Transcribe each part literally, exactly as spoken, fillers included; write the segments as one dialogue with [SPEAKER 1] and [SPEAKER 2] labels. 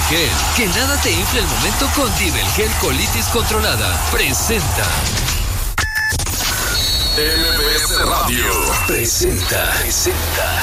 [SPEAKER 1] Gel. Que nada te infle el momento con Divel Gel Colitis Controlada. Presenta.
[SPEAKER 2] M B S Radio presenta, presenta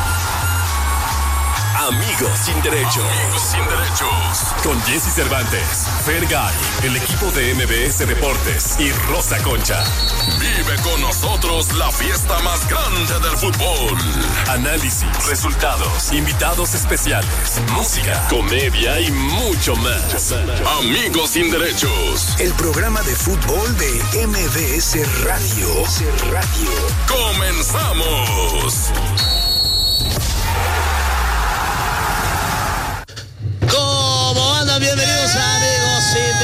[SPEAKER 2] Amigos sin Derecho. Amigos sin Derechos. Con Jesse Cervantes, Fergay, el equipo de M B S Deportes y Rosa Concha. Vive con nosotros la fiesta más grande del fútbol. Análisis, resultados, invitados especiales, música, comedia y mucho más. Amigos sin Derechos.
[SPEAKER 3] El programa de fútbol de M B S Radio. Radio.
[SPEAKER 2] ¡Comenzamos!
[SPEAKER 4] ¿Cómo andan? Bienvenidos a Amigos sin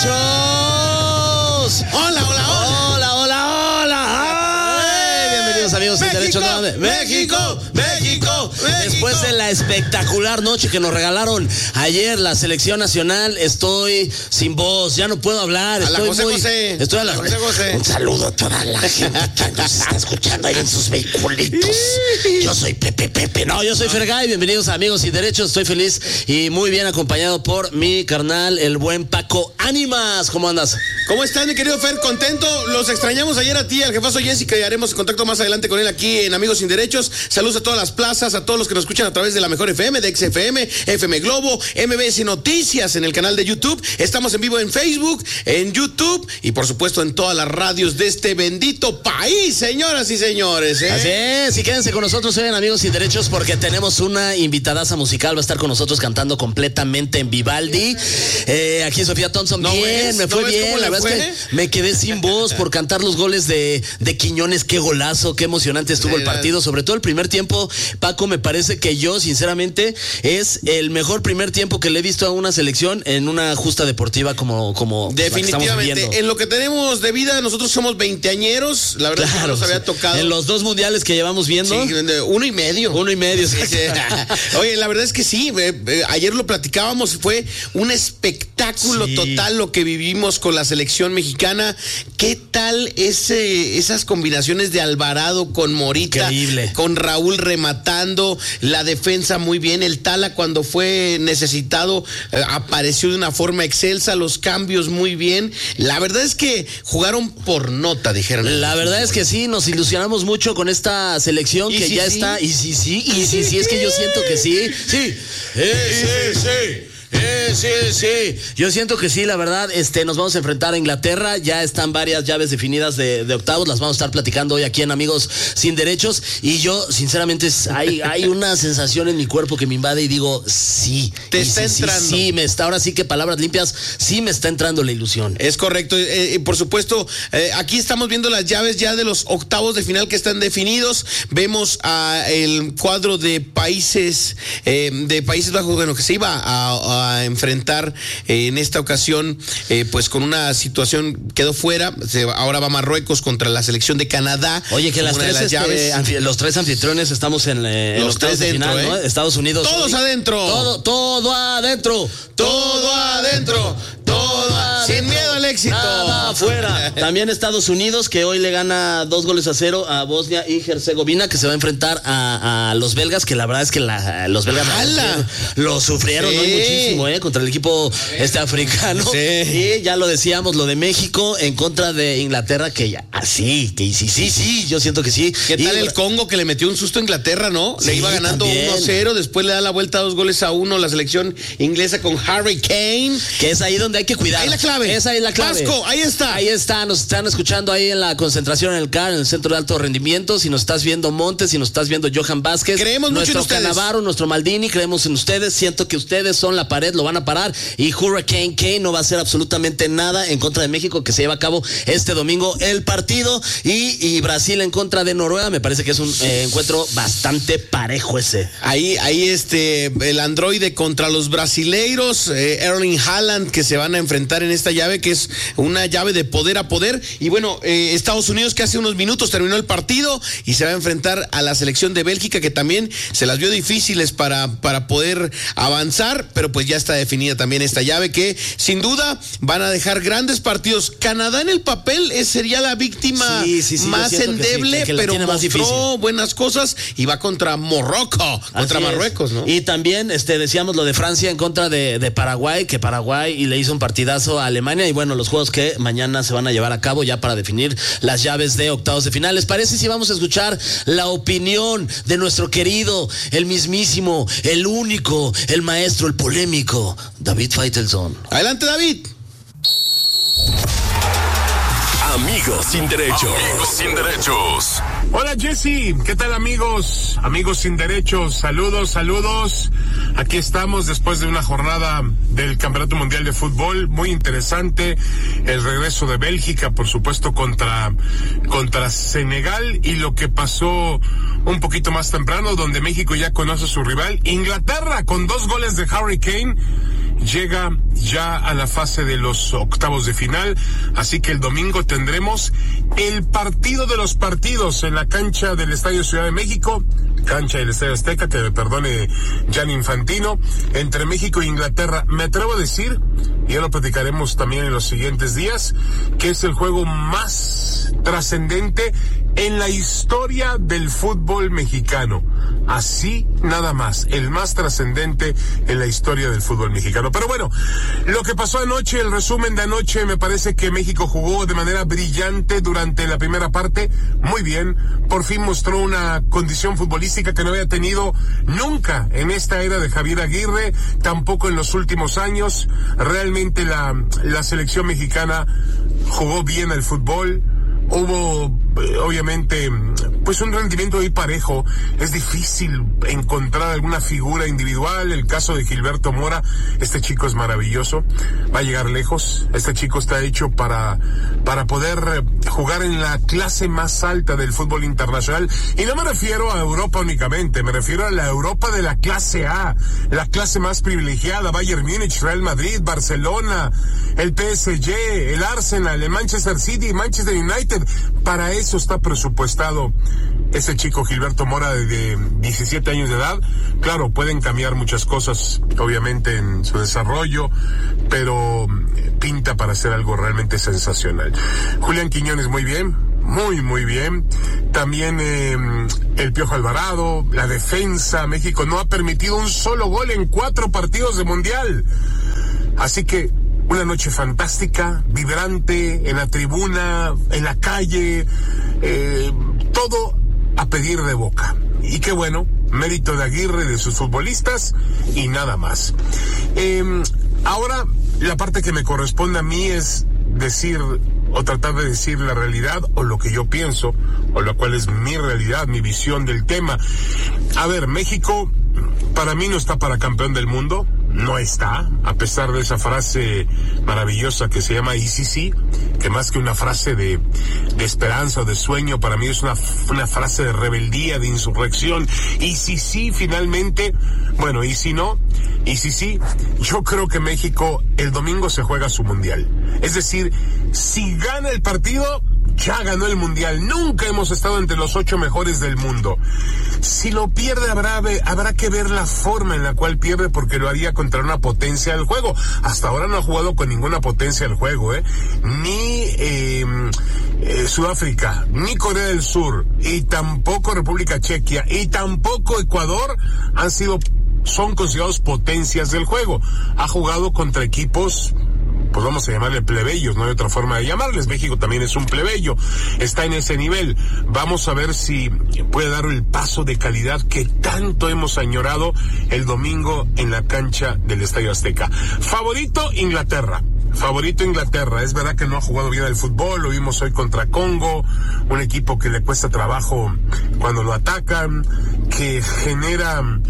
[SPEAKER 4] Derechos. Hola, hola, hola. Hola, hola, hola. Ay, bienvenidos a Amigos sin Derechos. México, México, México. Después de la espectacular noche que nos regalaron ayer la selección nacional, estoy sin voz, ya no puedo hablar.
[SPEAKER 5] A la
[SPEAKER 4] estoy
[SPEAKER 5] José
[SPEAKER 4] muy,
[SPEAKER 5] José.
[SPEAKER 4] Estoy a la
[SPEAKER 5] José José.
[SPEAKER 4] Un saludo a toda la gente que nos está escuchando ahí en sus vehiculitos. Yo soy Pepe Pepe. No, yo soy Fergay. Bienvenidos a Amigos sin Derechos. Estoy feliz y muy bien acompañado por mi carnal, el buen Paco Ánimas. ¿Cómo andas?
[SPEAKER 5] ¿Cómo están, mi querido Fer? Contento. Los extrañamos ayer a ti, al jefazo Jessica, y haremos contacto más adelante con él aquí en Amigos sin Derechos. Saludos a todas las plazas, a todos los que nos escuchan a través de la Mejor F M, de X F M, F M Globo, M B S Noticias en el canal de YouTube. Estamos en vivo en Facebook, en YouTube y por supuesto en todas las radios de este bendito país, señoras y señores. ¿eh?
[SPEAKER 4] Así es, y quédense con nosotros hoy en Amigos sin Derechos porque tenemos una invitadaza musical. Va a estar con nosotros cantando completamente en Vivaldi. Eh, aquí Sofía Thompson.
[SPEAKER 5] ¿No
[SPEAKER 4] bien,
[SPEAKER 5] ves?
[SPEAKER 4] me fue
[SPEAKER 5] ¿No ves
[SPEAKER 4] bien.
[SPEAKER 5] cómo
[SPEAKER 4] La
[SPEAKER 5] le
[SPEAKER 4] verdad
[SPEAKER 5] fue?
[SPEAKER 4] es que me quedé sin voz por cantar los goles de, de Quiñones. Qué golazo, qué emocionante estuvo el partido. Sobre todo el primer tiempo, Paco, me parece que yo, sinceramente, es el mejor primer tiempo que le he visto a una selección en una justa deportiva como, como
[SPEAKER 5] definitivamente. En lo que tenemos de vida, nosotros somos veinteañeros. La verdad,
[SPEAKER 4] claro,
[SPEAKER 5] es que nos había tocado.
[SPEAKER 4] En los dos mundiales que llevamos viendo.
[SPEAKER 5] Sí, uno y medio.
[SPEAKER 4] Uno y medio.
[SPEAKER 5] Sí, sí. Oye, la verdad es que sí. Eh, eh, ayer lo platicábamos. Fue un espectáculo
[SPEAKER 4] sí.
[SPEAKER 5] total lo que vivimos con la selección mexicana. ¿Qué tal ese, esas combinaciones de Alvarado con Morita?
[SPEAKER 4] Increíble.
[SPEAKER 5] Con Raúl rematando. La defensa muy bien. El Tala, cuando fue necesitado, eh, apareció de una forma excelsa. Los cambios muy bien. La verdad es que jugaron por nota, dijeron.
[SPEAKER 4] La verdad es que sí, nos ilusionamos mucho con esta selección que
[SPEAKER 5] sí,
[SPEAKER 4] ya
[SPEAKER 5] sí?
[SPEAKER 4] está. Y sí, sí, y sí, sí, es que yo siento que sí. Sí, eh, sí, sí. Eh, sí, sí, yo siento que sí, la verdad, este, nos vamos a enfrentar a Inglaterra, ya están varias llaves definidas de, de octavos, las vamos a estar platicando hoy aquí en Amigos sin Derechos, y yo, sinceramente, hay, hay una sensación en mi cuerpo que me invade y digo, sí.
[SPEAKER 5] Te
[SPEAKER 4] y
[SPEAKER 5] está
[SPEAKER 4] sí,
[SPEAKER 5] entrando.
[SPEAKER 4] Sí, sí, me está, ahora sí que palabras limpias, sí me está entrando la ilusión.
[SPEAKER 5] Es correcto, eh, eh, por supuesto, eh, aquí estamos viendo las llaves ya de los octavos de final que están definidos. Vemos a el cuadro de países, eh, de Países Bajos, bueno, que se iba a, a enfrentar eh, en esta ocasión, eh, pues con una situación, quedó fuera. Se, ahora va Marruecos contra la selección de Canadá.
[SPEAKER 4] Oye, que las
[SPEAKER 5] una de
[SPEAKER 4] tres,
[SPEAKER 5] las llaves.
[SPEAKER 4] este, anfi- los tres anfitriones estamos en, eh, en
[SPEAKER 5] Los
[SPEAKER 4] octavos
[SPEAKER 5] tres
[SPEAKER 4] de
[SPEAKER 5] dentro,
[SPEAKER 4] final, ¿no?
[SPEAKER 5] ¿eh?
[SPEAKER 4] Estados Unidos.
[SPEAKER 5] Todos
[SPEAKER 4] hoy.
[SPEAKER 5] adentro.
[SPEAKER 4] Todo, todo adentro.
[SPEAKER 5] Todo adentro. Todo adentro. Sin miedo al éxito.
[SPEAKER 4] Nada afuera. También Estados Unidos, que hoy le gana dos goles a cero a Bosnia y Herzegovina, que se va a enfrentar a, a los belgas, que la verdad es que la, los belgas
[SPEAKER 5] ¡Hala!
[SPEAKER 4] lo sufrieron
[SPEAKER 5] Sí.
[SPEAKER 4] hoy muchísimo, ¿eh? Contra el equipo este africano.
[SPEAKER 5] Sí.
[SPEAKER 4] Y ya lo decíamos, lo de México en contra de Inglaterra, que ya, así, que sí, sí, sí, yo siento que sí.
[SPEAKER 5] ¿Qué tal
[SPEAKER 4] Y-
[SPEAKER 5] el Congo, que le metió un susto a Inglaterra, no?
[SPEAKER 4] Sí,
[SPEAKER 5] le iba ganando
[SPEAKER 4] también.
[SPEAKER 5] uno cero, después le da la vuelta a dos goles a uno la selección inglesa con Harry Kane.
[SPEAKER 4] Que es ahí donde hay que cuidar.
[SPEAKER 5] Ahí la clave.
[SPEAKER 4] Esa es la clave.
[SPEAKER 5] Vasco, ahí está.
[SPEAKER 4] Ahí está, nos están escuchando ahí en la concentración en el C A R, en el Centro de Alto Rendimiento. Si nos estás viendo Montes, si nos estás viendo Johan Vázquez.
[SPEAKER 5] Creemos mucho en
[SPEAKER 4] nuestro
[SPEAKER 5] ustedes.
[SPEAKER 4] Canavaro, nuestro Maldini, creemos en ustedes. Siento que ustedes son la pared, lo van a parar. Y Hurricane Kane no va a hacer absolutamente nada en contra de México, que se lleva a cabo este domingo el partido. Y, y Brasil en contra de Noruega, me parece que es un eh, encuentro bastante parejo ese.
[SPEAKER 5] Ahí, ahí este, el androide contra los brasileiros, eh, Erling Haaland, que se van a enfrentar en esta llave, que es una llave de poder a poder. Y bueno, eh, Estados Unidos, que hace unos minutos terminó el partido y se va a enfrentar a la selección de Bélgica, que también se las vio difíciles para, para poder avanzar, pero pues ya está definida también esta llave, que sin duda van a dejar grandes partidos. Canadá en el papel es, sería la víctima sí, sí, sí, más endeble, sí, que, que pero mostró buenas cosas y va contra Morocco, contra Así Marruecos,
[SPEAKER 4] es.
[SPEAKER 5] ¿no?
[SPEAKER 4] Y también este decíamos lo de Francia en contra de, de Paraguay, que Paraguay y le hizo un partidazo a Alemania, y bueno, los juegos que mañana se van a llevar a cabo ya para definir las llaves de octavos de final. ¿Les parece si vamos a escuchar la opinión de nuestro querido, el mismísimo, el único, el maestro, el polémico, David Faitelson?
[SPEAKER 5] Adelante, David.
[SPEAKER 2] Amigos sin derechos. Amigos sin derechos.
[SPEAKER 6] Hola, Jesse. ¿Qué tal, amigos? Amigos sin derechos. Saludos, saludos. Aquí estamos después de una jornada del Campeonato Mundial de Fútbol muy interesante. El regreso de Bélgica, por supuesto, contra, contra Senegal, y lo que pasó un poquito más temprano, donde México ya conoce a su rival. Inglaterra, con dos goles de Harry Kane, llega ya a la fase de los octavos de final, así que el domingo tendremos el partido de los partidos en la cancha del Estadio Ciudad de México, cancha del Estadio Azteca, que me perdone Gianni Infantino, entre México e Inglaterra. Me atrevo a decir, y ya lo platicaremos también en los siguientes días, que es el juego más trascendente en la historia del fútbol mexicano. Así nada más, el más trascendente en la historia del fútbol mexicano. Pero bueno, lo que pasó anoche, el resumen de anoche, me parece que México jugó de manera brillante durante la primera parte, muy bien, por fin mostró una condición futbolística que no había tenido nunca en esta era de Javier Aguirre, tampoco en los últimos años. Realmente la, la selección mexicana jugó bien al fútbol. Hubo, obviamente, pues un rendimiento muy parejo. Es difícil encontrar alguna figura individual. El caso de Gilberto Mora, este chico es maravilloso, va a llegar lejos. Este chico está hecho para, para poder jugar en la clase más alta del fútbol internacional. Y no me refiero a Europa únicamente, me refiero a la Europa de la clase A, la clase más privilegiada: Bayern Múnich, Real Madrid, Barcelona, el P S G, el Arsenal, el Manchester City, Manchester United. Para eso está presupuestado ese chico Gilberto Mora, de diecisiete años de edad. Claro, pueden cambiar muchas cosas, obviamente, en su desarrollo, pero pinta para hacer algo realmente sensacional. Julián Quiñones, muy bien, muy, muy bien. También eh, el Piojo Alvarado, la defensa. México no ha permitido un solo gol en cuatro partidos de Mundial. Así que una noche fantástica, vibrante, en la tribuna, en la calle, eh, todo a pedir de boca. Y qué bueno, mérito de Aguirre, de sus futbolistas, y nada más. Eh, ahora, la parte que me corresponde a mí es decir, o tratar de decir la realidad, o lo que yo pienso, o lo cual es mi realidad, mi visión del tema. A ver, México, para mí no está para campeón del mundo. No está, a pesar de esa frase maravillosa que se llama I C C, que más que una frase de, de esperanza o de sueño, para mí es una, una frase de rebeldía, de insurrección. Y si sí, finalmente, bueno, y si no, y si sí, yo creo que México el domingo se juega su mundial. Es decir, si gana el partido, ya ganó el mundial. Nunca hemos estado entre los ocho mejores del mundo. Si lo pierde, habrá, habrá que ver la forma en la cual pierde, porque lo haría contra una potencia del juego. Hasta ahora no ha jugado con ninguna potencia del juego, ¿eh? Ni eh, eh, Sudáfrica, ni Corea del Sur, y tampoco República Chequia, y tampoco Ecuador han sido, son considerados potencias del juego. Ha jugado contra equipos, pues vamos a llamarle plebeyos, no hay otra forma de llamarles. México también es un plebeyo, está en ese nivel. Vamos a ver si puede dar el paso de calidad que tanto hemos añorado el domingo en la cancha del Estadio Azteca. Favorito Inglaterra, favorito Inglaterra. Es verdad que no ha jugado bien al fútbol, lo vimos hoy contra Congo, un equipo que le cuesta trabajo cuando lo atacan, que genera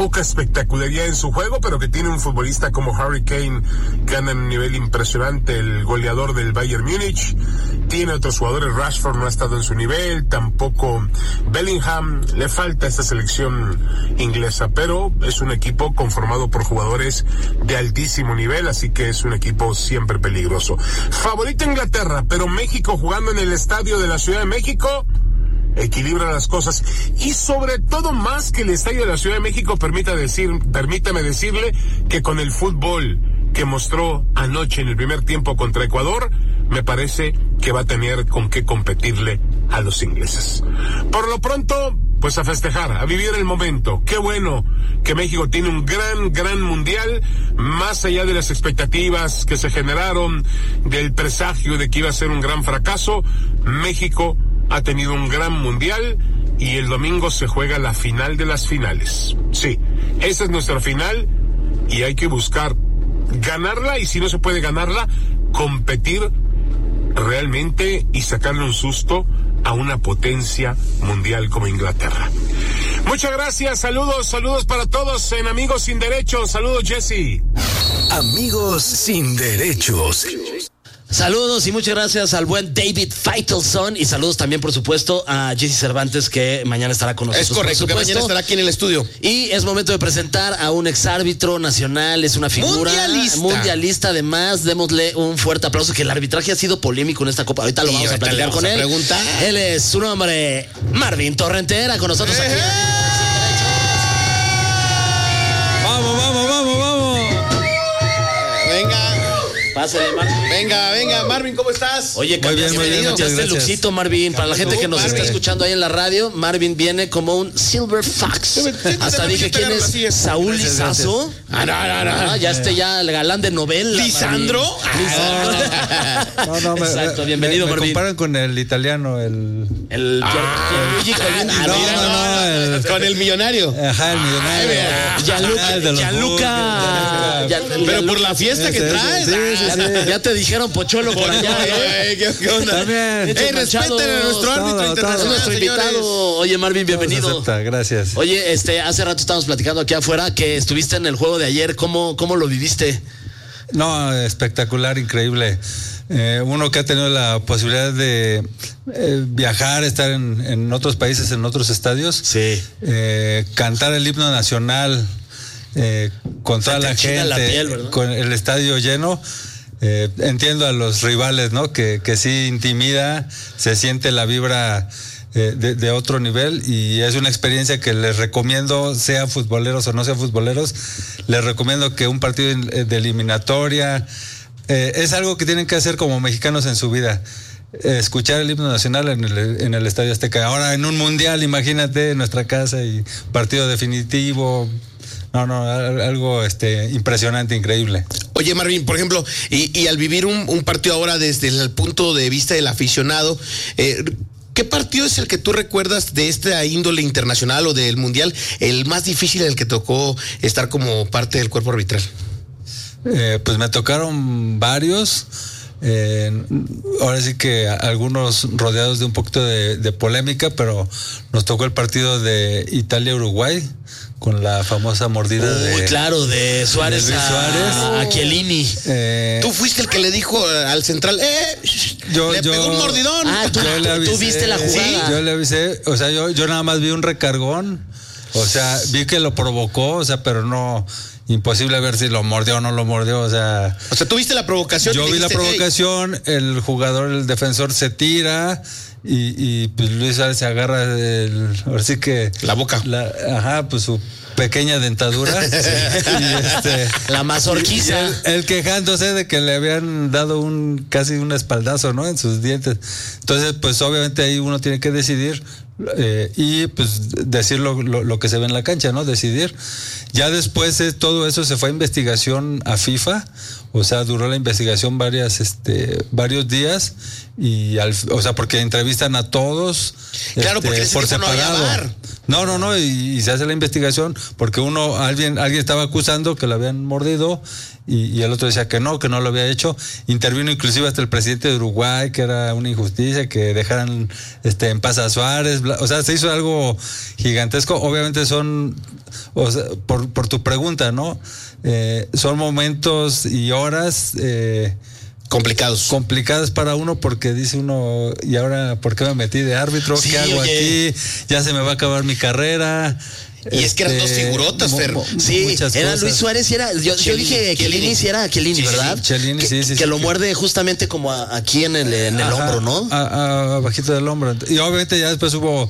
[SPEAKER 6] poca espectacularidad en su juego, pero que tiene un futbolista como Harry Kane, que anda en un nivel impresionante, el goleador del Bayern Múnich. Tiene otros jugadores, Rashford no ha estado en su nivel, tampoco Bellingham. Le falta esta selección inglesa, pero es un equipo conformado por jugadores de altísimo nivel, así que es un equipo siempre peligroso. Favorito Inglaterra, pero México jugando en el estadio de la Ciudad de México equilibra las cosas, y sobre todo más que el estadio de la Ciudad de México, permita decir, permítame decirle que con el fútbol que mostró anoche en el primer tiempo contra Ecuador, me parece que va a tener con qué competirle a los ingleses. Por lo pronto, pues a festejar, a vivir el momento. Qué bueno que México tiene un gran, gran mundial, más allá de las expectativas que se generaron, del presagio de que iba a ser un gran fracaso. México ha tenido un gran mundial y el domingo se juega la final de las finales. Sí, esa es nuestra final y hay que buscar ganarla, y si no se puede ganarla, competir realmente y sacarle un susto a una potencia mundial como Inglaterra. Muchas gracias, saludos, saludos para todos en Amigos Sin Derechos. Saludos, Jesse.
[SPEAKER 3] Amigos Sin Derechos.
[SPEAKER 4] Saludos y muchas gracias al buen David Faitelson, y saludos también, por supuesto, a Jesse Cervantes, que mañana estará con nosotros.
[SPEAKER 5] Es correcto, que mañana estará aquí en el estudio.
[SPEAKER 4] Y es momento de presentar a un exárbitro nacional, es una figura
[SPEAKER 5] mundialista.
[SPEAKER 4] mundialista además. Démosle un fuerte aplauso, que el arbitraje ha sido polémico en esta Copa. Ahorita lo
[SPEAKER 5] Y
[SPEAKER 4] vamos a
[SPEAKER 5] ahorita
[SPEAKER 4] platicar
[SPEAKER 5] le vamos
[SPEAKER 4] con
[SPEAKER 5] a
[SPEAKER 4] él.
[SPEAKER 5] preguntar.
[SPEAKER 4] Él es su nombre, Marvin Torrentera, con nosotros aquí.
[SPEAKER 7] Vamos, vamos, vamos, vamos.
[SPEAKER 5] Venga.
[SPEAKER 4] Pásale, Marvin.
[SPEAKER 5] Venga, venga, Marvin, ¿cómo estás?
[SPEAKER 4] Oye,
[SPEAKER 7] Muy bien, muy bien, muchas
[SPEAKER 4] este
[SPEAKER 7] gracias.
[SPEAKER 4] luxito, Marvin. Para la gente que nos
[SPEAKER 5] Marvin.
[SPEAKER 4] está escuchando ahí en la radio, Marvin viene como un Silver Fox. Hasta dije quién es
[SPEAKER 5] Así es.
[SPEAKER 4] Saúl
[SPEAKER 7] Gracias,
[SPEAKER 4] Lizazo.
[SPEAKER 5] Ah, no, no, no.
[SPEAKER 4] Ah, ya este ya el galán de novela.
[SPEAKER 5] ¿Lisandro?
[SPEAKER 4] Marvin. Lisandro.
[SPEAKER 7] No, no, me,
[SPEAKER 4] Exacto,
[SPEAKER 7] me-
[SPEAKER 4] bienvenido,
[SPEAKER 7] me, me
[SPEAKER 4] Marvin.
[SPEAKER 7] comparan con el italiano, el...
[SPEAKER 4] El
[SPEAKER 5] Ah,
[SPEAKER 4] Gianluigi Colindi.
[SPEAKER 5] no,
[SPEAKER 4] Mira,
[SPEAKER 5] no, no,
[SPEAKER 7] el-
[SPEAKER 5] con el millonario.
[SPEAKER 7] Ajá, el millonario.
[SPEAKER 5] Ay,
[SPEAKER 4] Gianluca,
[SPEAKER 7] El de los
[SPEAKER 4] Gianluca.
[SPEAKER 7] Burgers.
[SPEAKER 4] Gian-
[SPEAKER 5] Pero por la fiesta que
[SPEAKER 7] Ese, ese,
[SPEAKER 5] traes.
[SPEAKER 7] sí, sí,
[SPEAKER 5] ah,
[SPEAKER 7] sí.
[SPEAKER 4] Ya te dijeron pocholo por allá, ¿eh?
[SPEAKER 5] Ay, ¿qué, qué onda?
[SPEAKER 7] También.
[SPEAKER 5] Ey, respeten a nuestro árbitro
[SPEAKER 7] Todo, todo.
[SPEAKER 5] internacional,
[SPEAKER 4] Es nuestro
[SPEAKER 5] señores.
[SPEAKER 4] invitado. Oye, Marvin, bienvenido.
[SPEAKER 7] Se acepta, gracias.
[SPEAKER 4] Oye, este, hace rato estábamos platicando aquí afuera que estuviste en el juego de ayer. ¿Cómo, cómo lo viviste?
[SPEAKER 7] No, espectacular, increíble. Eh, uno que ha tenido la posibilidad de eh, viajar, estar en, en otros países, en otros estadios,
[SPEAKER 4] Sí.
[SPEAKER 7] eh, cantar el himno nacional eh, con toda
[SPEAKER 4] te
[SPEAKER 7] la
[SPEAKER 4] enchina
[SPEAKER 7] gente,
[SPEAKER 4] la piel, ¿verdad?
[SPEAKER 7] con el estadio lleno. Eh, entiendo a los rivales, ¿no? Que, que sí intimida, se siente la vibra eh, de, de otro nivel, y es una experiencia que les recomiendo, sean futboleros o no sean futboleros, les recomiendo que un partido de eliminatoria eh, es algo que tienen que hacer como mexicanos en su vida. Eh, escuchar el himno nacional en el, en el Estadio Azteca. Ahora en un mundial, imagínate, en nuestra casa, y partido definitivo. No, no, algo este, impresionante, increíble.
[SPEAKER 5] Oye, Marvin, por ejemplo, y, y al vivir un, un partido ahora desde el punto de vista del aficionado, eh, ¿qué partido es el que tú recuerdas de esta índole internacional o del mundial, el más difícil en el que tocó estar como parte del cuerpo arbitral?
[SPEAKER 7] Eh, pues me tocaron varios. Eh, ahora sí que algunos rodeados de un poquito de, de polémica, pero nos tocó el partido de Italia-Uruguay con la famosa mordida
[SPEAKER 4] Uy,
[SPEAKER 7] de...
[SPEAKER 4] claro, de Suárez,
[SPEAKER 7] de Luis
[SPEAKER 4] a,
[SPEAKER 7] Suárez.
[SPEAKER 4] a Chiellini.
[SPEAKER 7] Eh,
[SPEAKER 5] Tú fuiste el que le dijo al central, ¡eh!
[SPEAKER 7] Yo-
[SPEAKER 5] le
[SPEAKER 7] yo-
[SPEAKER 5] pegó un mordidón.
[SPEAKER 4] Ah, tú,
[SPEAKER 7] yo le
[SPEAKER 4] tú
[SPEAKER 7] avisé,
[SPEAKER 4] viste la jugada.
[SPEAKER 7] Yo le avisé, o sea, yo, yo nada más vi un recargón, o sea, vi que lo provocó, o sea, pero no, imposible ver si lo mordió o no lo mordió, o sea...
[SPEAKER 5] O sea, tú viste la provocación.
[SPEAKER 7] Yo
[SPEAKER 5] y
[SPEAKER 7] vi la
[SPEAKER 5] dijiste, "Ey".
[SPEAKER 7] provocación, el jugador, el defensor se tira y, y pues Luis Suárez se agarra el, ahora sí que...
[SPEAKER 5] La boca.
[SPEAKER 7] La, ajá, pues su pequeña dentadura. Y este,
[SPEAKER 4] La mazorquiza.
[SPEAKER 7] y él, él quejándose de que le habían dado un casi un espaldazo, ¿no? En sus dientes. Entonces, pues obviamente ahí uno tiene que decidir eh, y pues decir lo, lo, lo que se ve en la cancha, ¿no? Decidir. Ya después eh, todo eso se fue a investigación a FIFA, o sea, duró la investigación varias, este, varios días, y al, o sea, porque entrevistan a todos,
[SPEAKER 5] Claro, porque en ese
[SPEAKER 7] por
[SPEAKER 5] tiempo no había
[SPEAKER 7] separado.
[SPEAKER 5] V A R.
[SPEAKER 7] No, no, no, y, y se hace la investigación porque uno, alguien, alguien estaba acusando que lo habían mordido y, y el otro decía que no, que no lo había hecho. Intervino inclusive hasta el presidente de Uruguay, que era una injusticia, que dejaran este, en paz a Suárez. O sea, se hizo algo gigantesco. Obviamente son, o sea, por, por tu pregunta, ¿no? Eh, son momentos y horas... Eh,
[SPEAKER 5] Complicados.
[SPEAKER 7] Complicadas para uno porque dice uno, ¿y ahora por qué me metí de árbitro?
[SPEAKER 5] Sí,
[SPEAKER 7] ¿Qué hago
[SPEAKER 5] oye.
[SPEAKER 7] aquí? Ya se me va a acabar mi carrera.
[SPEAKER 5] Y este, es que eran dos figurotas,
[SPEAKER 7] mo,
[SPEAKER 5] Fer.
[SPEAKER 7] Mo,
[SPEAKER 5] sí,
[SPEAKER 4] era
[SPEAKER 7] cosas.
[SPEAKER 4] Luis Suárez y era. Yo, yo dije Chiellini, sí era Chiellini, sí, ¿verdad?
[SPEAKER 7] Chiellini,
[SPEAKER 4] que,
[SPEAKER 7] sí, sí.
[SPEAKER 4] Que
[SPEAKER 7] sí,
[SPEAKER 4] lo
[SPEAKER 7] que...
[SPEAKER 4] muerde justamente como a, aquí en el, en el
[SPEAKER 7] Ajá,
[SPEAKER 4] hombro, ¿no?
[SPEAKER 7] A, a, abajito del hombro. Y obviamente ya después hubo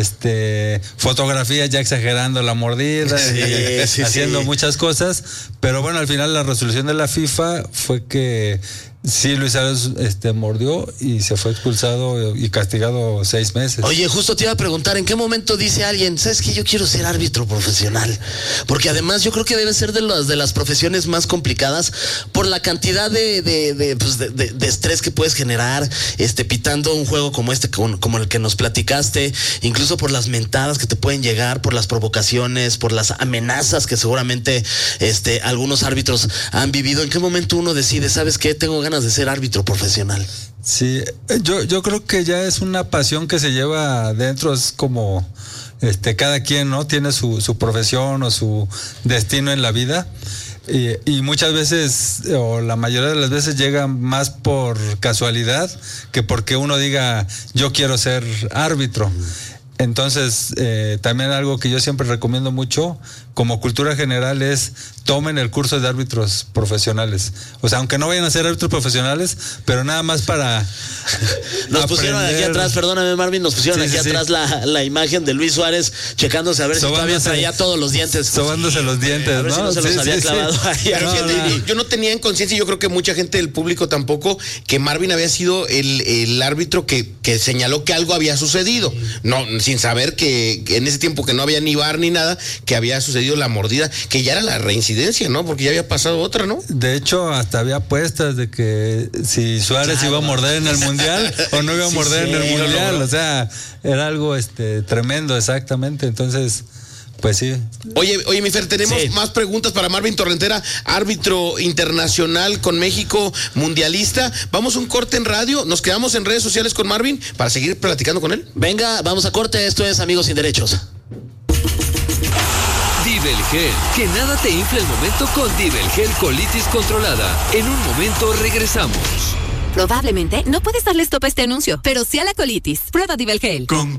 [SPEAKER 7] este fotografías ya exagerando la mordida,
[SPEAKER 4] sí,
[SPEAKER 7] y,
[SPEAKER 4] sí,
[SPEAKER 7] haciendo
[SPEAKER 4] sí.
[SPEAKER 7] muchas cosas. Pero bueno, al final la resolución de la FIFA fue que sí, Luis Suárez este, mordió y se fue expulsado y castigado seis meses.
[SPEAKER 4] Oye, justo te iba a preguntar, ¿en qué momento dice alguien, sabes que yo quiero ser árbitro profesional? Porque además yo creo que debe ser de las, de las profesiones más complicadas por la cantidad de, de, de, pues de, de, de estrés que puedes generar este, pitando un juego como este, como, como el que nos platicaste, incluso por las mentadas que te pueden llegar, por las provocaciones, por las amenazas que seguramente este, algunos árbitros han vivido. ¿En qué momento uno decide, sabes qué, tengo ganas de ser árbitro profesional?
[SPEAKER 7] Sí, yo, yo creo que ya es una pasión que se lleva adentro, es como este, cada quien, ¿no? Tiene su, su profesión o su destino en la vida. Y, y muchas veces, o la mayoría de las veces, llega más por casualidad que porque uno diga, yo quiero ser árbitro. Entonces, eh, también algo que yo siempre recomiendo mucho, como cultura general, es tomen el curso de árbitros profesionales. O sea, aunque no vayan a ser árbitros profesionales, pero nada más para
[SPEAKER 4] Nos aprender. Pusieron aquí atrás, perdóname Marvin, nos pusieron sí, aquí sí, atrás sí. La, la imagen de Luis Suárez checándose a ver sobándose, si todavía traía todos los dientes.
[SPEAKER 7] Sobándose los dientes,
[SPEAKER 4] a ver
[SPEAKER 7] ¿no?
[SPEAKER 4] Si no se los
[SPEAKER 7] sí,
[SPEAKER 4] había
[SPEAKER 7] sí,
[SPEAKER 4] clavado
[SPEAKER 7] sí.
[SPEAKER 4] ahí.
[SPEAKER 5] Pero
[SPEAKER 7] no,
[SPEAKER 5] fíjate,
[SPEAKER 7] no.
[SPEAKER 5] Yo, yo no tenía en conciencia, y yo creo que mucha gente del público tampoco, que Marvin había sido el, el árbitro que, que señaló que algo había sucedido. No, sin saber que, que en ese tiempo que no había ni V A R ni nada, que había sucedido la mordida, que ya era la reincidencia, ¿no? Porque ya había pasado otra, ¿no?
[SPEAKER 7] De hecho, hasta había apuestas de que si Suárez claro. iba a morder en el Mundial o no iba a sí, morder sí, en el Mundial. No. O sea, era algo este tremendo, exactamente. Entonces, pues sí.
[SPEAKER 5] Oye, oye, mi Fer, tenemos sí. más preguntas para Marvin Torrentera, árbitro internacional con México, mundialista. Vamos a un corte en radio, nos quedamos en redes sociales con Marvin para seguir platicando con él.
[SPEAKER 4] Venga, vamos a corte, esto es Amigos Sin Derechos.
[SPEAKER 1] Divel Gel, que nada te infle el momento con Divel Gel Colitis Controlada. En un momento regresamos.
[SPEAKER 8] Probablemente no puedes darle stop a este anuncio, pero sí a la colitis. Prueba Divel Gel.
[SPEAKER 9] Con